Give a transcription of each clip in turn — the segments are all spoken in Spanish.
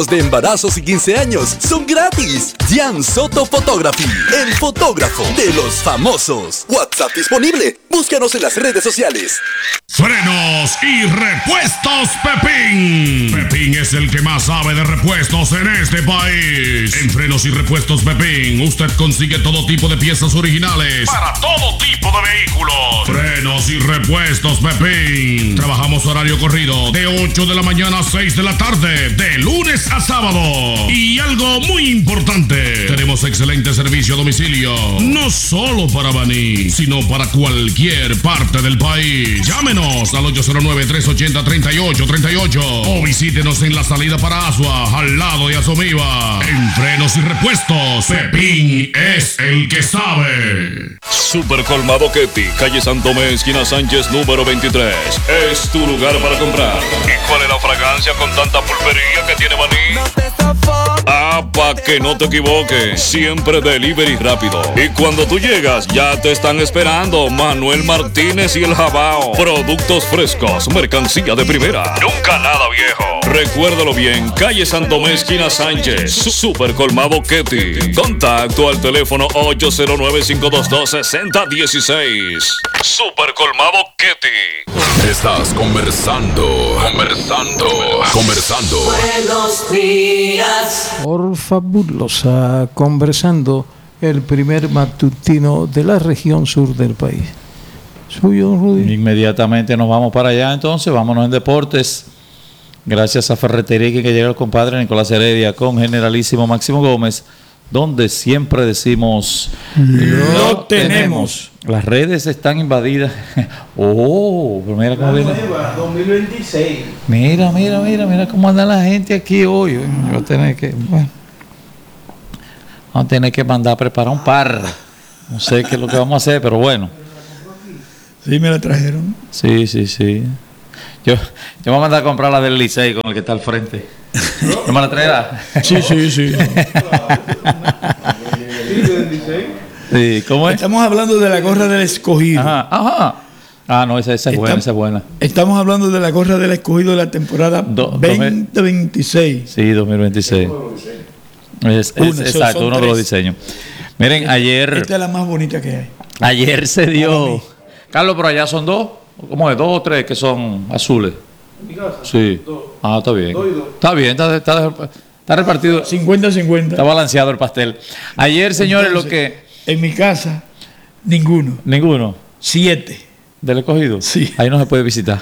de embarazos y 15 años son gratis. Jan Soto Photography, el fotógrafo de los famosos. WhatsApp disponible. Búscanos en las redes sociales. Frenos y repuestos Pepín. Pepín es el que más sabe de repuestos en este país. En Frenos y Repuestos Pepín, usted consigue todo tipo de piezas originales para todo tipo de vehículos. Frenos y Repuestos Pepín. Trabajamos horario corrido de 8 de la mañana a 6 de la tarde, de lunes a sábado. Y algo muy importante, tenemos excelente servicio a domicilio, no solo para Baní, sino para cualquier parte del país. Llámenos al 809-380-3838 o visítenos en la salida para Asua, al lado de Asomiva. En Frenos y Repuestos, Pepín es el que sabe. Super Colmado Ketty, calle San Tomé, esquina Sánchez, número 23. Es tu lugar para comprar. ¿Y cuál es la fragancia con tanta pulpería que tiene Baní? Pa' que no te equivoques, siempre delivery rápido. Y cuando tú llegas, ya te están esperando Manuel Martínez y el Jabao. Productos frescos, mercancía de primera. Nunca nada viejo. Recuérdalo bien, calle Santomé, esquina Sánchez. Super Colmado Ketty. Contacto al teléfono 809-522-6016. Super Colmado Ketty. Estás conversando. Buenos días. Por Fabulosa, conversando, el primer matutino de la región sur del país. Suyo, Rudy. Inmediatamente nos vamos para allá, entonces vámonos en deportes. Gracias a Ferretería que llega el compadre Nicolás Heredia con Generalísimo Máximo Gómez, donde siempre decimos lo tenemos. Las redes están invadidas. Oh, pero mira cómo viene. 2026. Mira cómo anda la gente aquí hoy. Vamos a tener que mandar a preparar un par. No sé qué es lo que vamos a hacer, pero bueno. Sí, me la trajeron. Sí. Yo me voy a mandar a comprar la del Licey con el que está al frente. ¿No me la traerá? Sí. Sí, ¿cómo es? Estamos hablando de la gorra del Escogido. Ajá. Ah, no, esa es buena. Estamos hablando de la gorra del Escogido de la temporada 2026. Sí, 2026. Exacto, uno de los diseños. Miren, ayer... Esta es la más bonita que hay. Ayer se dio... Carlos, pero allá son dos. ¿Cómo es? 2 o 3 que son azules. ¿En mi casa? Sí. 2. Ah, está bien. 2 y 2. Está bien, está repartido. 50-50. Está balanceado el pastel. Ayer, señores, Entonces, lo que... En mi casa, ninguno. Ninguno. 7. ¿Del Escogido? Sí. Ahí no se puede visitar.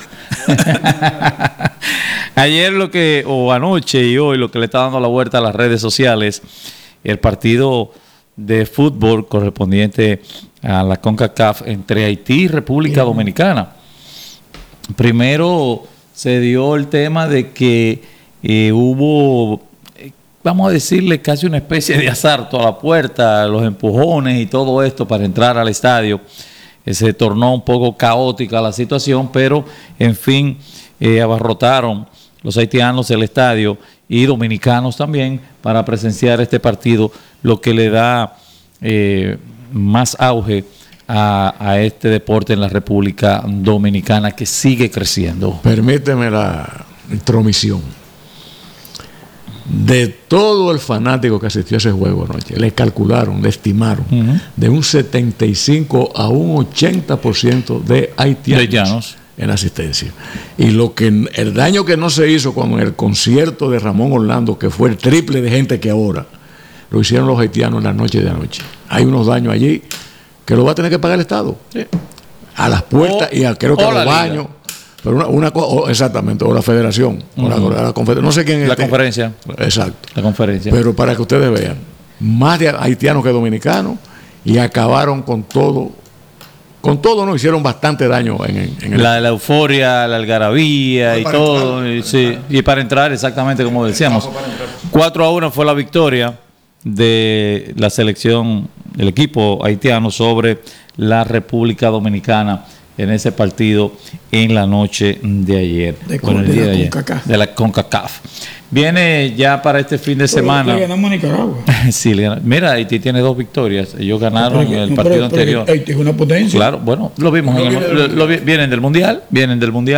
Ayer anoche y hoy, lo que le está dando la vuelta a las redes sociales, el partido de fútbol correspondiente a la CONCACAF entre Haití y República Dominicana. Primero se dio el tema de que hubo, vamos a decirle, casi una especie de asalto a la puerta, los empujones y todo esto para entrar al estadio. Se tornó un poco caótica la situación, pero en fin, abarrotaron los haitianos el estadio y dominicanos también para presenciar este partido, lo que le da más auge a este deporte en la República Dominicana, que sigue creciendo. Permíteme la intromisión. De todo el fanático que asistió a ese juego anoche, le estimaron de un 75 a un 80% de haitianos en asistencia. Y el daño que no se hizo cuando en el concierto de Ramón Orlando, que fue el triple de gente que ahora, lo hicieron los haitianos en la noche de anoche. Hay unos daños allí que lo va a tener que pagar el Estado. Sí. A las puertas y creo que a los baños. Pero exactamente, o la federación, o la confederación, no sé quién es. La conferencia. Exacto. La conferencia. Pero para que ustedes vean, más de haitianos que dominicanos, y acabaron con todo. Con todo nos hicieron bastante daño en la euforia, la algarabía y todo. Y para entrar, exactamente como decíamos. 4-1 fue la victoria de la selección, el equipo haitiano sobre la República Dominicana en ese partido en la noche de ayer. De la CONCACAF. Viene ya para este fin de semana. Le ganamos a Nicaragua. Sí, mira, Haití tiene 2 victorias. Ellos ganaron el partido anterior. Haití es una potencia. Claro, bueno, lo vimos. Vienen del Mundial.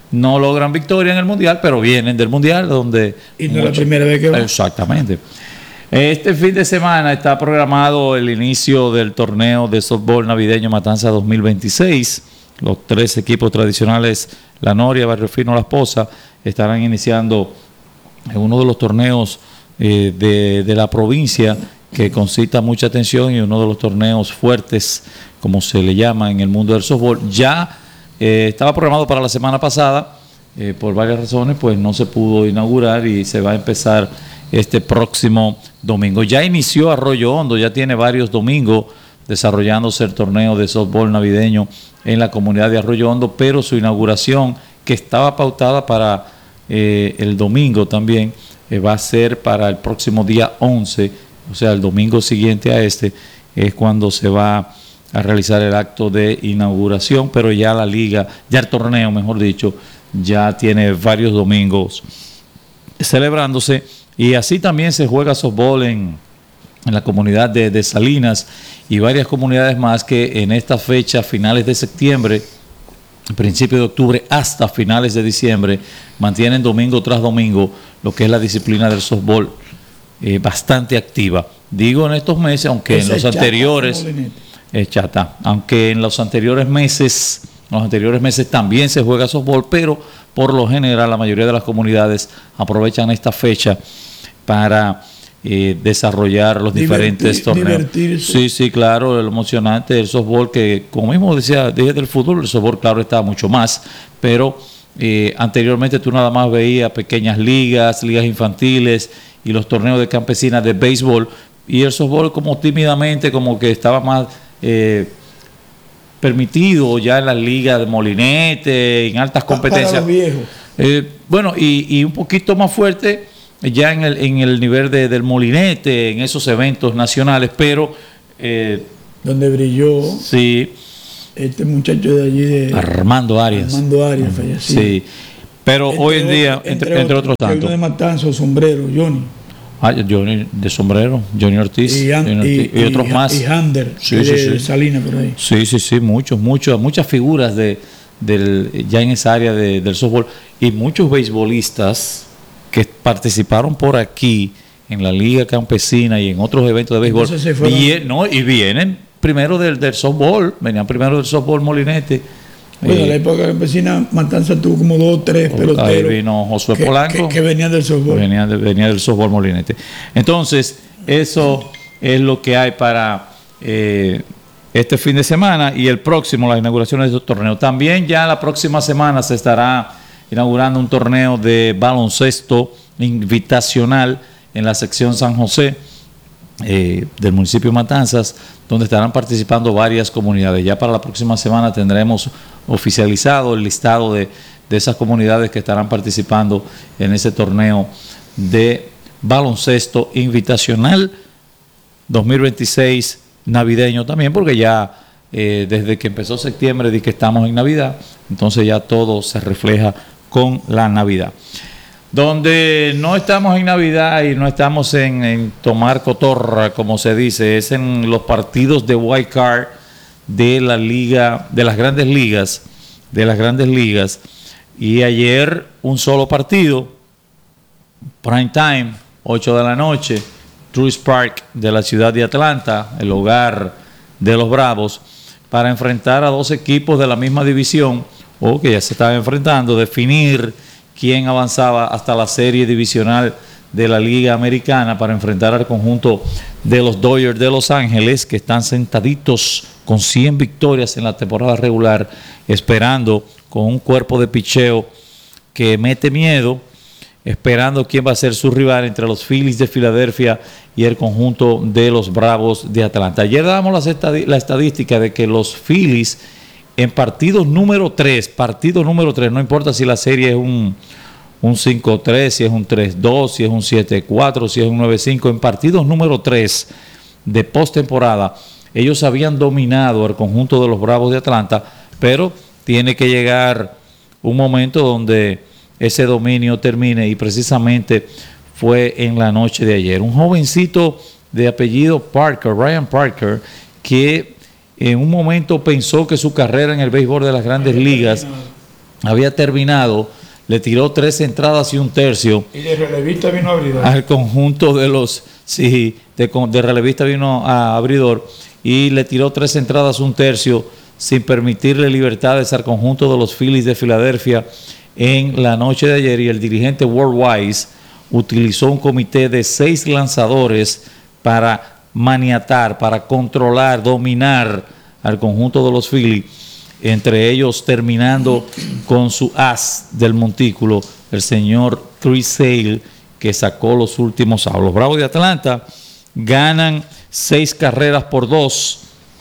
no logran victoria en el Mundial, pero vienen del Mundial donde... Y no es la primera vez que va. Exactamente. Este fin de semana está programado el inicio del torneo de softball navideño Matanza 2026. Los 3 equipos tradicionales, La Noria, Barrio Fino, La Esposa, estarán iniciando en uno de los torneos de la provincia que concita mucha atención y uno de los torneos fuertes, como se le llama en el mundo del softball. Ya estaba programado para la semana pasada, por varias razones, pues no se pudo inaugurar y se va a empezar este próximo domingo. Ya inició Arroyo Hondo, ya tiene varios domingos desarrollándose el torneo de softball navideño en la comunidad de Arroyo Hondo, pero su inauguración, que estaba pautada para el domingo también, va a ser para el próximo día 11, o sea, el domingo siguiente a este, es cuando se va a realizar el acto de inauguración, pero ya la liga, ya el torneo, mejor dicho, ya tiene varios domingos celebrándose, y así también se juega softball en la comunidad de Salinas y varias comunidades más que en esta fecha, finales de septiembre, principio de octubre hasta finales de diciembre, mantienen domingo tras domingo lo que es la disciplina del softball bastante activa. Digo en estos meses, aunque en los anteriores aunque en los anteriores meses también se juega softball, pero por lo general la mayoría de las comunidades aprovechan esta fecha para desarrollar los diferentes torneos. Sí, claro, lo emocionante del softball, que como mismo dije del fútbol, el softball claro está mucho más, pero anteriormente tú nada más veías pequeñas ligas infantiles y los torneos de campesinas de béisbol, y el softball como tímidamente como que estaba más permitido ya en las ligas de molinete, en altas competencias. Para los viejos. Bueno, y un poquito más fuerte ya en el nivel del molinete, en esos eventos nacionales, pero... donde brilló sí, este muchacho de allí de... Armando Arias fallecido. Sí, pero hoy en día, entre otros tantos. Uno de Matanzo, Sombrero, Johnny. Johnny de Sombrero, Johnny Ortiz, y otros más. Y Hander, de Salinas por ahí. Sí, muchas figuras ya en esa área del softball, y muchos beisbolistas que participaron por aquí en la Liga Campesina y en otros eventos de béisbol, y vienen primero del softball, venían primero del softball molinete. Bueno, en la época campesina Matanza tuvo como 2 o 3 peloteros. Ahí vino Josué Polanco. Que venían del softball. Venía del softball molinete. Entonces, eso es lo que hay para este fin de semana y el próximo, las inauguraciones de estos torneos. También ya la próxima semana se estará inaugurando un torneo de baloncesto invitacional en la sección San José del municipio de Matanzas, donde estarán participando varias comunidades. Ya para la próxima semana tendremos oficializado el listado de esas comunidades que estarán participando en ese torneo de baloncesto invitacional 2026 navideño también, porque ya desde que empezó septiembre di que estamos en Navidad, entonces ya todo se refleja con la Navidad. Donde no estamos en Navidad y no estamos en tomar cotorra, como se dice, es en los partidos de wild card de la liga, de las grandes ligas. Y ayer un solo partido, prime time, 8 de la noche, Truist Park de la ciudad de Atlanta, el hogar de los Bravos, para enfrentar a 2 equipos de la misma división, o que ya se estaban enfrentando, definir quién avanzaba hasta la serie divisional de la Liga Americana para enfrentar al conjunto de los Dodgers de Los Ángeles, que están sentaditos con 100 victorias en la temporada regular, esperando con un cuerpo de picheo que mete miedo, esperando quién va a ser su rival entre los Phillies de Filadelfia y el conjunto de los Bravos de Atlanta. Ayer dábamos la estadística de que los Phillies en partido número 3, no importa si la serie es un 5-3, si es un 3-2, si es un 7-4, si es un 9-5, en partidos número 3 de postemporada, ellos habían dominado al conjunto de los Bravos de Atlanta, pero tiene que llegar un momento donde ese dominio termine, y precisamente fue en la noche de ayer. Un jovencito de apellido Parker, Ryan Parker, que en un momento pensó que su carrera en el béisbol de las grandes ligas había terminado, le tiró 3 entradas y 1/3. Y de relevista vino abridor. Al conjunto de los, sí, de relevista vino a abridor y le tiró 3 entradas, 1/3, sin permitirle libertades al conjunto de los Phillies de Filadelfia en la noche de ayer. Y el dirigente Ward Wise utilizó un comité de 6 lanzadores para maniatar, para controlar, dominar al conjunto de los Phillies, entre ellos terminando con su as del montículo, el señor Chris Sale, que sacó los últimos outs. Los Bravos de Atlanta ganan 6 carreras por 2.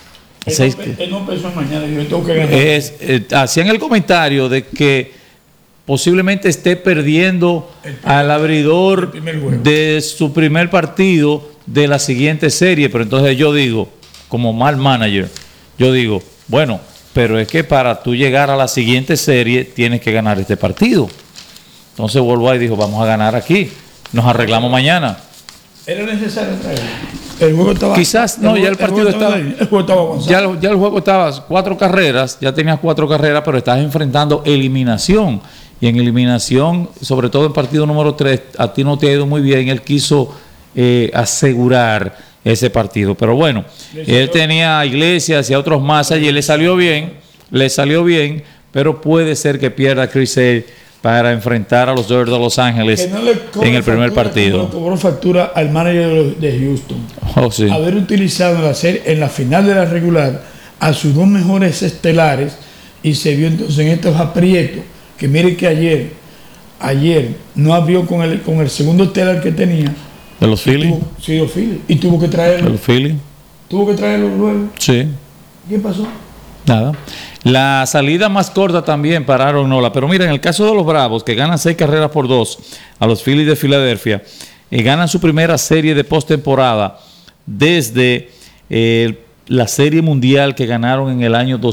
Él no pensó mañana, yo tengo que ganar. Hacían el comentario de que posiblemente esté perdiendo al abridor de su primer partido de la siguiente serie, pero entonces yo digo, como mal manager, yo digo, bueno, pero es que para tú llegar a la siguiente serie tienes que ganar este partido. Entonces Worldwide dijo, vamos a ganar aquí, nos arreglamos mañana. ¿Era necesario traerlo? El juego estaba... Quizás, no, ya el partido estaba... Ya el juego estaba 4 carreras, ya tenías 4 carreras, pero estás enfrentando eliminación. Y en eliminación, sobre todo en partido número 3, a ti no te ha ido muy bien. Él quiso asegurar ese partido. Pero bueno, él tenía a Iglesias y a otros más allí, le salió bien, pero puede ser que pierda Chris Sale para enfrentar a los Dodgers de Los Ángeles en el primer partido. No cobró factura al manager de Houston. Sí. Haber utilizado en la final de la regular a sus 2 mejores estelares y se vio entonces en estos aprietos, que mire que ayer no abrió con el segundo estelar que tenía. ¿De los Phillies? Sí, los Phillies. Y tuvo que traerlo. ¿De los Phillies? ¿Tuvo que traerlo luego? Sí. ¿Qué pasó? Nada. La salida más corta también para Aaron Nola. Pero mira, en el caso de los Bravos, que ganan 6 carreras por 2 a los Phillies de Filadelfia, ganan su primera serie de postemporada desde la Serie Mundial que ganaron en el año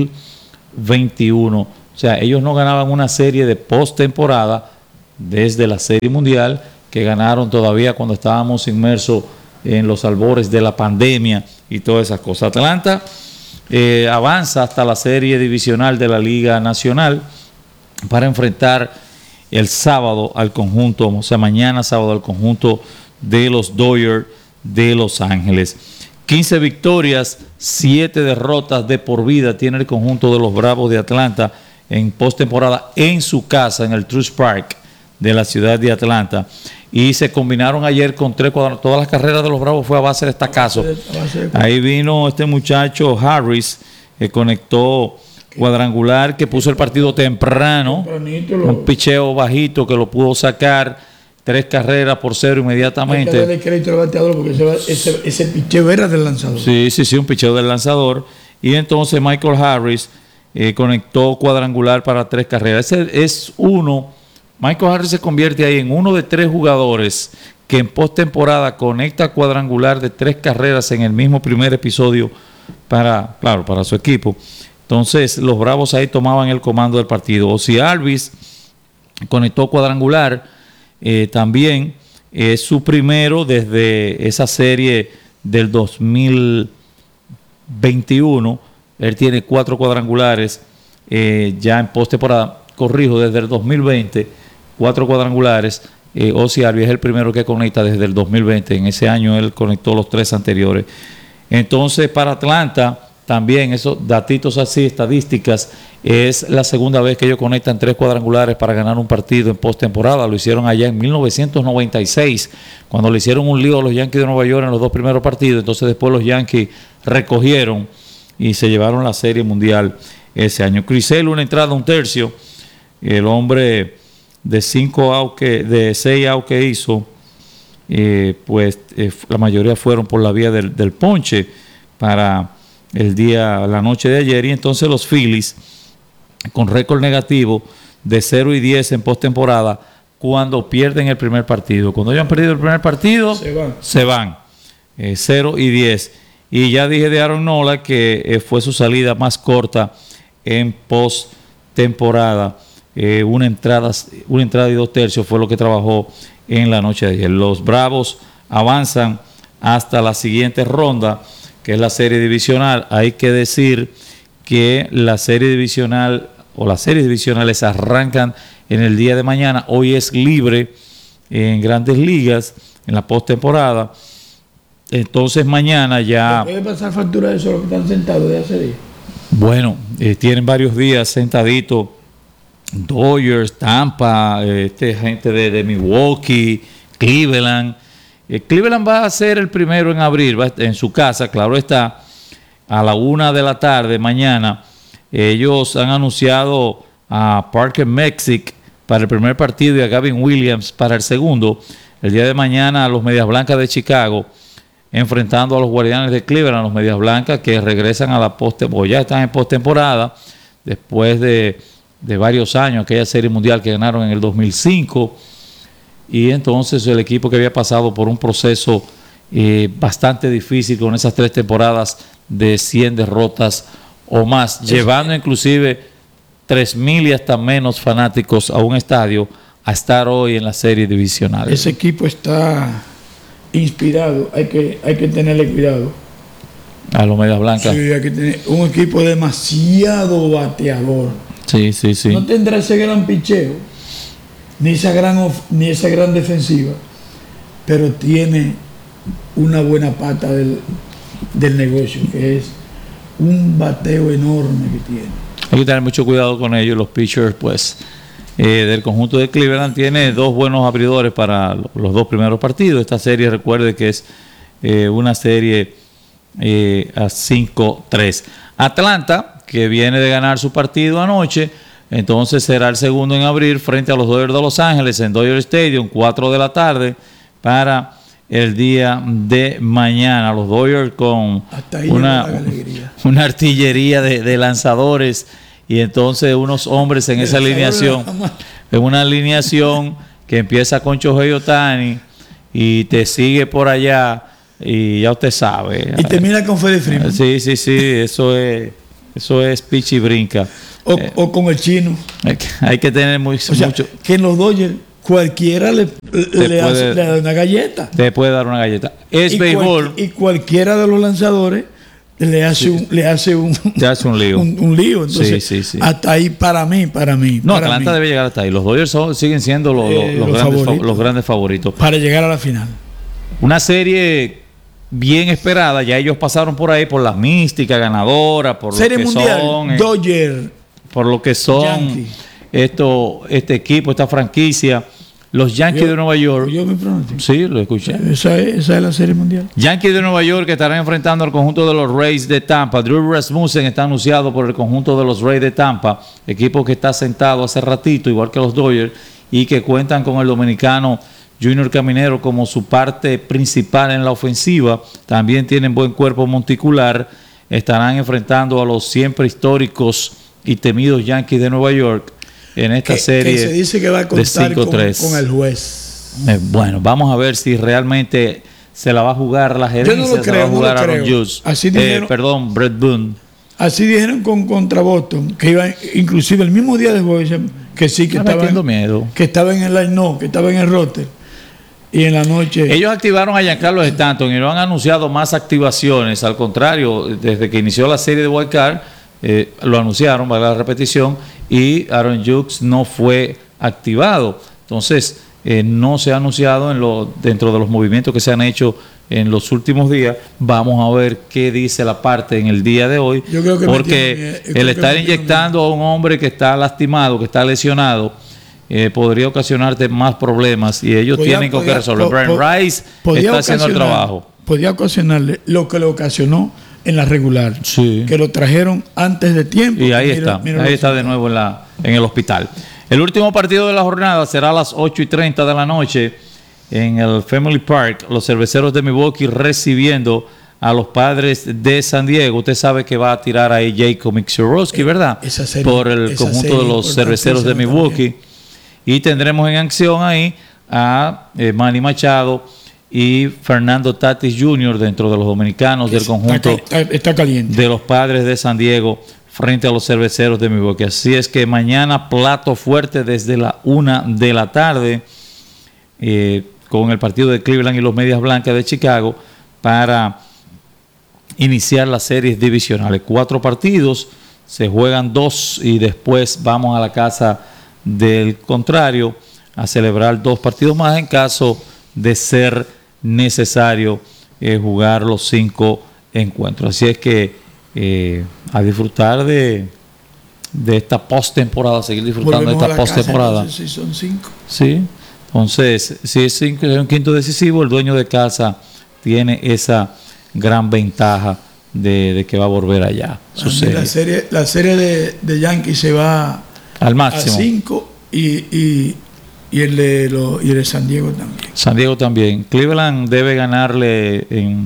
2021. O sea, ellos no ganaban una serie de postemporada desde la Serie Mundial que ganaron todavía cuando estábamos inmersos en los albores de la pandemia y todas esas cosas. Atlanta avanza hasta la serie divisional de la Liga Nacional para enfrentar el sábado al conjunto, o sea, mañana sábado al conjunto de los Dodgers de Los Ángeles. 15 victorias, 7 derrotas de por vida tiene el conjunto de los Bravos de Atlanta en postemporada en su casa, en el Truist Park de la ciudad de Atlanta. Y se combinaron ayer con 3 cuadrangular. Todas las carreras de los Bravos fue a base de estacazo. Ahí vino este muchacho Harris, que conectó cuadrangular, que puso el partido temprano. Un picheo bajito que lo pudo sacar. 3 carreras por 0 inmediatamente. Hay que darle crédito al bateador porque ese picheo era del lanzador. Sí, un picheo del lanzador. Y entonces Michael Harris conectó cuadrangular para 3 carreras. Ese es uno. Michael Harris se convierte ahí en uno de 3 jugadores que en postemporada conecta cuadrangular de 3 carreras en el mismo primer episodio para su equipo. Entonces los Bravos ahí tomaban el comando del partido. Ozzie Albies conectó cuadrangular también. Es su primero desde esa serie del 2021. Él tiene 4 cuadrangulares ya en postemporada. Corrijo, desde el 2020. 4 cuadrangulares. Ozzie Albies es el primero que conecta desde el 2020. En ese año él conectó los 3 anteriores. Entonces, para Atlanta, también esos datitos así, estadísticas, es la segunda vez que ellos conectan 3 cuadrangulares para ganar un partido en postemporada. Lo hicieron allá en 1996, cuando le hicieron un lío a los Yankees de Nueva York en los 2 primeros partidos. Entonces, después los Yankees recogieron y se llevaron la Serie Mundial ese año. Chris Sale, 1 entrada, 1/3. El hombre de 6 outs que hizo, la mayoría fueron por la vía del ponche para la noche de ayer. Y entonces los Phillies, con récord negativo de 0-10 en postemporada, cuando pierden el primer partido. Cuando ellos han perdido el primer partido, se van 0-10. Y ya dije de Aaron Nola que fue su salida más corta en postemporada. Una entrada y 2/3 fue lo que trabajó en la noche de ayer. Los Bravos avanzan hasta la siguiente ronda, que es la serie divisional. Hay que decir que la serie divisional o las series divisionales arrancan en el día de mañana. Hoy es libre en Grandes Ligas, en la postemporada. Entonces mañana ya... ¿Puede pasar factura de eso los que están sentados de hace días? Bueno, tienen varios días sentaditos. Dodgers, Tampa, gente de Milwaukee, Cleveland. Cleveland va a ser el primero en abrir en su casa, claro está, a la 1 de la tarde mañana. Ellos han anunciado a Parker Mexic para el primer partido y a Gavin Williams para el segundo. El día de mañana a los Medias Blancas de Chicago enfrentando a los Guardianes de Cleveland, los Medias Blancas que regresan a la postemporada, ya están en postemporada después de varios años, aquella serie mundial que ganaron en el 2005, y entonces el equipo que había pasado por un proceso bastante difícil con esas 3 temporadas de 100 derrotas o más, llevando inclusive 3,000 y hasta menos fanáticos a un estadio a estar hoy en la serie divisional. Ese equipo está inspirado, hay que tenerle cuidado. A los Medias Blancas. Sí, hay que tener un equipo demasiado bateador. Sí. No tendrá ese gran picheo, ni esa gran defensiva, pero tiene una buena pata del negocio, que es un bateo enorme que tiene. Hay que tener mucho cuidado con ellos. Los pitchers, pues, del conjunto de Cleveland tiene 2 buenos abridores para los 2 primeros partidos. Esta serie, recuerde que es una serie a 5-3. Atlanta, que viene de ganar su partido anoche, entonces será el segundo en abrir frente a los Dodgers de Los Ángeles en Dodger Stadium, 4 de la tarde para el día de mañana. Los Dodgers con una artillería de lanzadores y entonces unos hombres en esa alineación, en una alineación que empieza con Shohei Ohtani y te sigue por allá y ya usted sabe. Y termina con Freddie Freeman. Sí, eso es pitch y brinca. O con el chino. Hay que tener mucho. Que en los Dodgers cualquiera le da una galleta. Te puede dar una galleta. Es béisbol. Y cualquiera de los lanzadores le hace un lío. Un lío. Entonces, sí. Hasta ahí para mí. No, Atlanta debe llegar hasta ahí. Los Dodgers siguen siendo los grandes favoritos. Para llegar a la final. Una serie bien esperada. Ya ellos pasaron por ahí por la mística ganadora, por serie lo que mundial, son. Dodgers. Por lo que son este equipo, esta franquicia. Los Yankees de Nueva York. Yo me pronuncio. Sí, lo escuché. Esa es la serie mundial. Yankees de Nueva York que estarán enfrentando al conjunto de los Rays de Tampa. Drew Rasmussen está anunciado por el conjunto de los Rays de Tampa, equipo que está sentado hace ratito, igual que los Dodgers, y que cuentan con el dominicano Junior Caminero como su parte principal en la ofensiva. También tienen buen cuerpo monticular. Estarán enfrentando a los siempre históricos y temidos Yankees de Nueva York en esta serie. Que se dice que va a contar con el juez. Bueno, vamos a ver si realmente se la va a jugar la gerencia. Yo no lo creo, se la va a jugar Aaron Judge. Así dijeron, Brett Boone. Así dijeron contra Boston, que iba inclusive el mismo día de juego, que sí, que estaba en el line, que estaba en el roster. Y en la noche... Ellos activaron a Giancarlo Stanton y no han anunciado más activaciones. Al contrario, desde que inició la serie de Wild Card, lo anunciaron, valga la repetición, y Aaron Judge no fue activado. Entonces, no se ha anunciado dentro de los movimientos que se han hecho en los últimos días. Vamos a ver qué dice la parte en el día de hoy. Yo creo que porque el estar inyectando a un hombre que está lastimado, que está lesionado, podría ocasionarte más problemas y ellos tienen que resolver. Brian Rice está haciendo el trabajo. Podría ocasionarle lo que le ocasionó en la regular, que lo trajeron antes de tiempo. Y ahí está de nuevo en el hospital. El último partido de la jornada será a las 8:30 de la noche en el Family Park. Los Cerveceros de Milwaukee recibiendo a los Padres de San Diego. Usted sabe que va a tirar ahí Jacob Mixerowski, ¿verdad? Por el conjunto de los Cerveceros de Milwaukee. Y tendremos en acción ahí a Manny Machado y Fernando Tatis Jr. dentro de los dominicanos del conjunto está caliente de los Padres de San Diego frente a los Cerveceros de Milwaukee. Así es que mañana plato fuerte desde la 1 de la tarde con el partido de Cleveland y los Medias Blancas de Chicago para iniciar las series divisionales. 4 partidos se juegan 2 y después vamos a la casa del contrario a celebrar 2 partidos más en caso de ser necesario jugar los 5 encuentros. Así es que a disfrutar de esta postemporada, seguir disfrutando de esta postemporada. Si son 5. Sí, entonces, si es un quinto decisivo, el dueño de casa tiene esa gran ventaja de que va a volver allá. La serie de Yankees se va al máximo. A 5 y el de San Diego también. San Diego también. Cleveland debe ganarle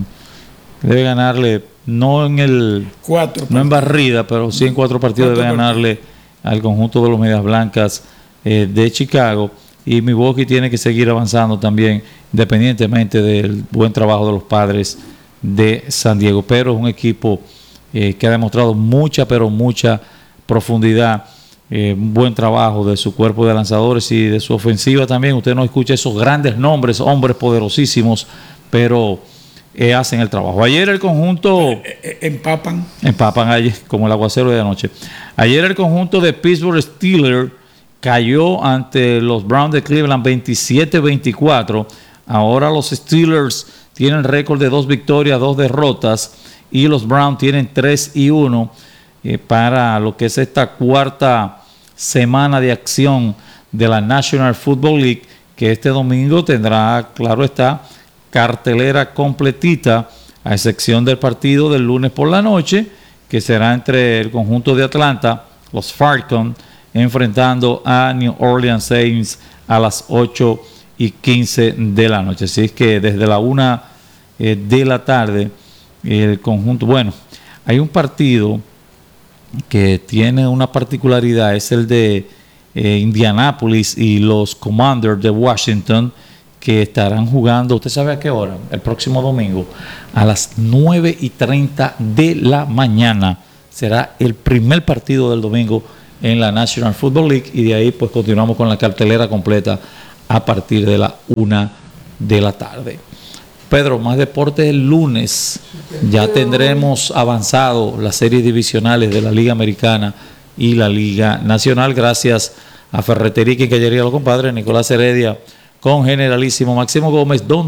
no en el 4 no en barrida, pero sí en 4 partidos debe ganarle al conjunto de los Medias Blancas de Chicago. Y Milwaukee tiene que seguir avanzando también, independientemente del buen trabajo de los Padres de San Diego. Pero es un equipo que ha demostrado mucha profundidad, un buen trabajo de su cuerpo de lanzadores y de su ofensiva también. Usted no escucha esos grandes nombres, hombres poderosísimos, pero hacen el trabajo. Ayer el conjunto empapan ayer, como el aguacero de anoche. Ayer el conjunto de Pittsburgh Steelers cayó ante los Browns de Cleveland 27-24. Ahora los Steelers tienen récord de 2 victorias, 2 derrotas, y los Browns tienen 3-1 para lo que es esta 4ª semana de acción de la National Football League, que este domingo tendrá, claro está, cartelera completita, a excepción del partido del lunes por la noche, que será entre el conjunto de Atlanta, los Falcons, enfrentando a New Orleans Saints a las 8:15 de la noche. Así es que desde la 1 de la tarde, el conjunto, bueno, hay un partido que tiene una particularidad, es el de Indianapolis y los Commanders de Washington, que estarán jugando, ¿usted sabe a qué hora? El próximo domingo, a las 9:30 de la mañana. Será el primer partido del domingo en la National Football League, y de ahí pues continuamos con la cartelera completa a partir de la 1 de la tarde. Pedro, más deportes el lunes. Ya tendremos avanzado las series divisionales de la Liga Americana y la Liga Nacional, gracias a Ferretería y Quincaillería Los Compadres, Nicolás Heredia, con Generalísimo Máximo Gómez, donde